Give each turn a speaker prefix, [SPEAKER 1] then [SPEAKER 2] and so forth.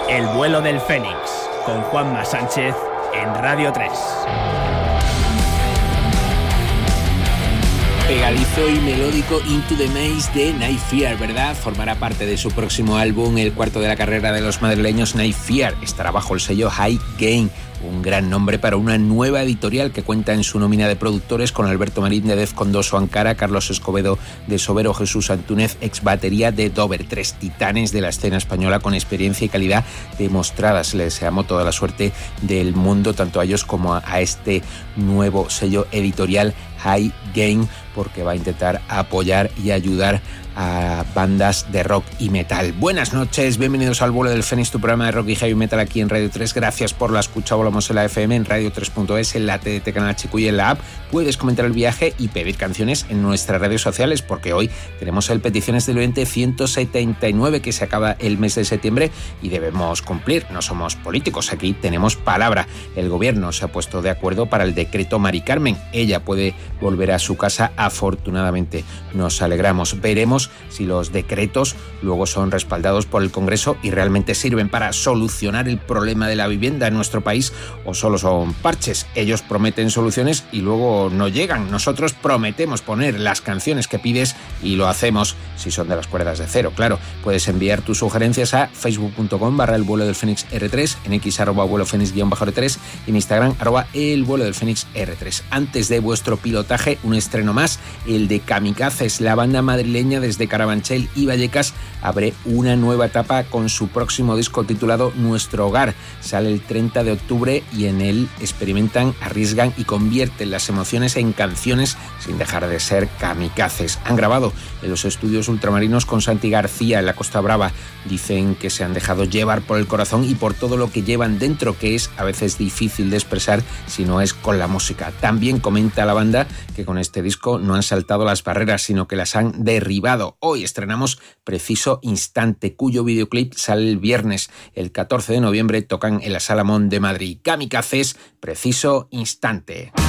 [SPEAKER 1] El vuelo del Fénix, con Juanma Sánchez en Radio 3.
[SPEAKER 2] Pegadizo y melódico Into the Maze de Night Fear, ¿verdad? Formará parte de su próximo álbum, el cuarto de la carrera de los madrileños. Night Fear estará bajo el sello High Gain, un gran nombre para una nueva editorial que cuenta en su nómina de productores con Alberto Marín de Defcon 2 o Ankara, Carlos Escobedo de Sobero, Jesús Antúnez, ex batería de Dover. 3 titanes de la escena española con experiencia y calidad demostradas. Les deseamos toda la suerte del mundo, tanto a ellos como a este nuevo sello editorial High Gain, porque va a intentar apoyar y ayudar a bandas de rock y metal. Buenas noches, bienvenidos al vuelo del Fénix, tu programa de rock y heavy metal aquí en Radio 3. Gracias por la escucha. Volvamos en la FM, en radio3.es, en la TDT Canal Chico y en la app. Puedes comentar el viaje y pedir canciones en nuestras redes sociales, porque hoy tenemos el Peticiones del Oyente 179, que se acaba el mes de septiembre y debemos cumplir. No somos políticos, aquí tenemos palabra. El gobierno se ha puesto de acuerdo para el decreto Mari Carmen. Ella puede volver a su casa, afortunadamente. Nos alegramos. Veremos si los decretos luego son respaldados por el Congreso y realmente sirven para solucionar el problema de la vivienda en nuestro país, o solo son parches. Ellos prometen soluciones y luego no llegan. Nosotros prometemos poner las canciones que pides y lo hacemos si son de las cuerdas de cero, claro. Puedes enviar tus sugerencias a facebook.com/el vuelo del Fénix R3, en X @vuelo Fénix-R3 y en Instagram @el vuelo del Fénix R3. Antes de vuestro pilotaje, un estreno más, el de Kamikazes. La banda madrileña desde Carabanchel y Vallecas abre una nueva etapa con su próximo disco titulado Nuestro Hogar. Sale el 30 de octubre y en él experimentan, arriesgan y convierten las emociones en canciones sin dejar de ser kamikazes. Han grabado en los estudios ultramarinos con Santi García en la Costa Brava. Dicen que se han dejado llevar por el corazón y por todo lo que llevan dentro, que es a veces difícil de expresar si no es con la música. También comenta la banda que con este disco no han saltado las barreras, sino que las han derribado. Hoy estrenamos Preciso Instante, cuyo videoclip sale el viernes. El 14 de noviembre tocan en la Sala Mon de Madrid. Kamikazes, Preciso Instante.